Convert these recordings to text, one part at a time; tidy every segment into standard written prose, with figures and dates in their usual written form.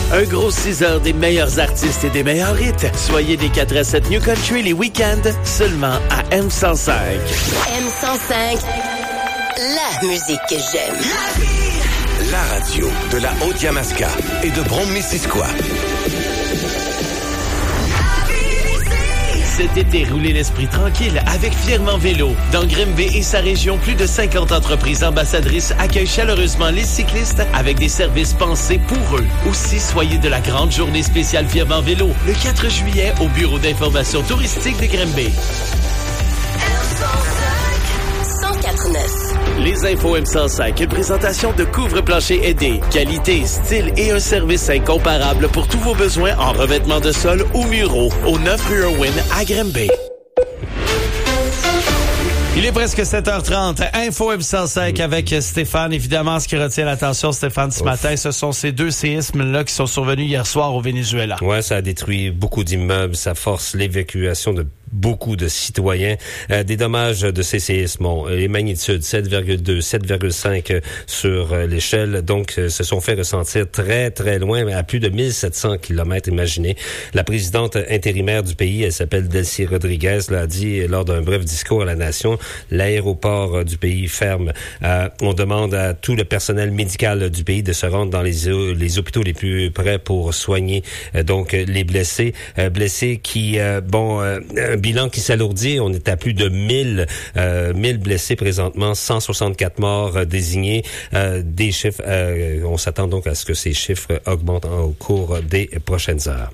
Un gros 6 heures des meilleurs artistes et des meilleurs hits. Soyez des 4 à 7 New Country les week-ends, seulement à M105. M105, la musique que j'aime. La radio de la Haute-Yamaska et de Brome-Missisquoi. Cet été, roulez l'esprit tranquille avec Fièrement Vélo. Dans Grimby et sa région, plus de 50 entreprises ambassadrices accueillent chaleureusement les cyclistes avec des services pensés pour eux. Aussi, soyez de la grande journée spéciale Fièrement Vélo le 4 juillet au bureau d'information touristique de Grimby. 104.9. Les infos M105, une présentation de couvre-plancher aidé. Qualité, style et un service incomparable pour tous vos besoins en revêtement de sol ou muraux. Au 9 rue Irwin à Grimby. Il est presque 7h30. Info M105 avec Stéphane. Évidemment, ce qui retient l'attention, Stéphane, ce matin, ce sont ces 2 séismes-là qui sont survenus hier soir au Venezuela. Ouais, ça a détruit beaucoup d'immeubles. Ça force l'évacuation de beaucoup de citoyens. Des dommages de ces séismes, les magnitudes 7,2, 7,5 sur l'échelle, donc se sont fait ressentir très, très loin, à plus de 1700 kilomètres, imaginez. La présidente intérimaire du pays, elle s'appelle Delcy Rodriguez, l'a dit lors d'un bref discours à la nation. L'aéroport du pays ferme. On demande à tout le personnel médical du pays de se rendre dans les hôpitaux les plus près pour soigner donc les blessés. Blessés qui, un bilan qui s'alourdit. On est à plus de 1000 blessés présentement, 164 morts désignés. Des chiffres, on s'attend donc à ce que ces chiffres augmentent au cours des prochaines heures.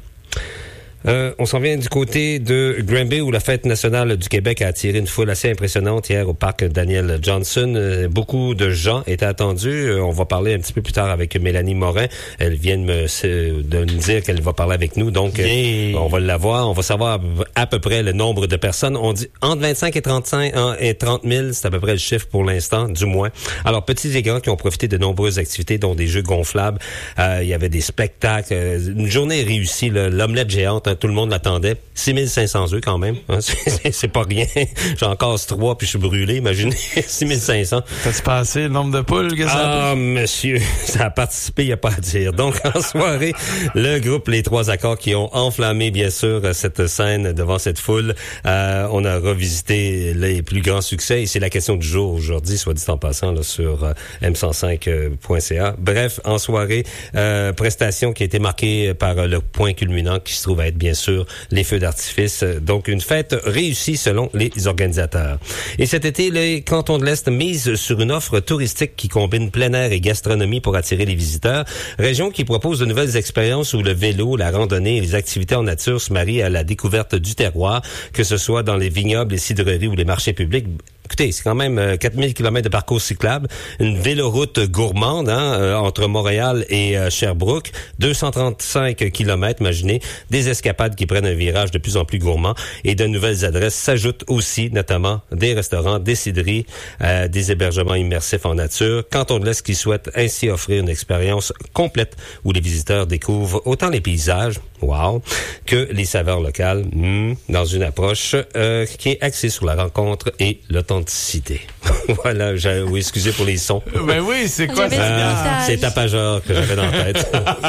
On s'en vient du côté de Granby où la fête nationale du Québec a attiré une foule assez impressionnante hier au parc Daniel Johnson. Beaucoup de gens étaient attendus. On va parler un petit peu plus tard avec Mélanie Morin. Elle vient de nous dire qu'elle va parler avec nous. Donc, on va la voir. On va savoir à peu près le nombre de personnes. On dit entre 25 et 30 000. C'est à peu près le chiffre pour l'instant, du moins. Alors, petits et grands qui ont profité de nombreuses activités, dont des jeux gonflables. Il y avait des spectacles. Une journée réussie. L'omelette géante, tout le monde l'attendait. 6500 œufs quand même. Hein? C'est pas rien. J'en casse 3 puis je suis brûlé. Imaginez 6500. T'as-tu passé le nombre de poules que ça a monsieur, ça a participé, il n'y a pas à dire. Donc, en soirée, le groupe Les Trois Accords qui ont enflammé, bien sûr, cette scène devant cette foule. On a revisité les plus grands succès et c'est la question du jour aujourd'hui, soit dit en passant, là, sur m105.ca. Bref, en soirée, prestation qui a été marquée par le point culminant qui se trouve à être bien sûr les feux d'artifice. Donc une fête réussie selon les organisateurs. Et cet été, les cantons de l'Est misent sur une offre touristique qui combine plein air et gastronomie pour attirer les visiteurs. Région qui propose de nouvelles expériences où le vélo, la randonnée et les activités en nature se marient à la découverte du terroir, que ce soit dans les vignobles, les cidreries ou les marchés publics. Écoutez, c'est quand même 4000 km de parcours cyclable, une véloroute gourmande entre Montréal et Sherbrooke, 235 km, imaginez, des escapades qui prennent un virage de plus en plus gourmand et de nouvelles adresses s'ajoutent aussi, notamment des restaurants, des cidreries, des hébergements immersifs en nature. Canton de l'Est qui souhaite ainsi offrir une expérience complète où les visiteurs découvrent autant les paysages, wow, que les saveurs locales, dans une approche qui est axée sur la rencontre et l'authenticité. Voilà, oui, excusez pour les sons. Ben oui, c'est quoi ça? C'est tapageur que j'avais dans la tête.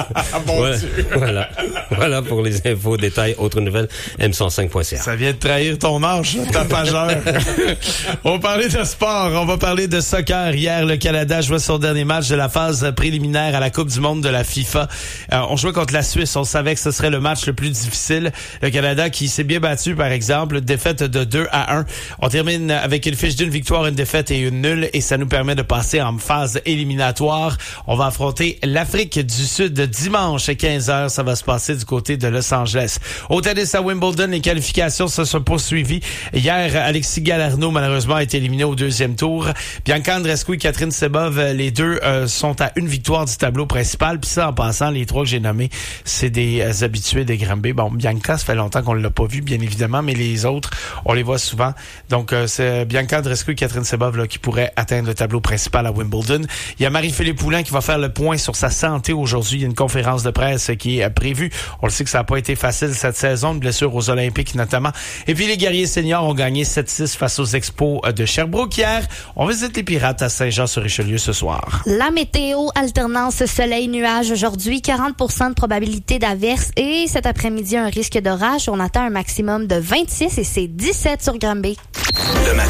Voilà pour les infos, détails, autres nouvelles, m105.ca. Ça vient de trahir ton âge, tapageur. On va parler de sport, on va parler de soccer. Hier, le Canada jouait son dernier match de la phase préliminaire à la Coupe du monde de la FIFA. On jouait contre la Suisse, on savait que ce serait le match le plus difficile. Le Canada qui s'est bien battu, par exemple, défaite de 2-1. On termine avec une fiche d'une victoire, une défaite et une nulle, et ça nous permet de passer en phase éliminatoire. On va affronter l'Afrique du Sud dimanche à 15h. Ça va se passer du côté de Los Angeles. Au tennis à Wimbledon, les qualifications se sont poursuivies. Hier, Alexis Galarneau, malheureusement, a été éliminé au deuxième tour. Bianca Andreescu et Catherine Sebov, les deux sont à une victoire du tableau principal. Puis ça, en passant, les trois que j'ai nommés, c'est des habitués des Granby. Bon, Bianca, ça fait longtemps qu'on ne l'a pas vu, bien évidemment, mais les autres, on les voit souvent. Donc, c'est Bianca Bianca Andreescu et Catherine Sebov là, qui pourraient atteindre le tableau principal à Wimbledon. Il y a Marie-Philippe Poulin qui va faire le point sur sa santé aujourd'hui. Il y a une conférence de presse qui est prévue. On le sait que ça n'a pas été facile cette saison, de blessures aux Olympiques notamment. Et puis les guerriers seniors ont gagné 7-6 face aux Expos de Sherbrooke hier. On visite les Pirates à Saint-Jean-sur-Richelieu ce soir. La météo, alternance soleil-nuage aujourd'hui, 40% de probabilité d'averse et cet après-midi un risque d'orage. On attend un maximum de 26 et c'est 17 sur Granby.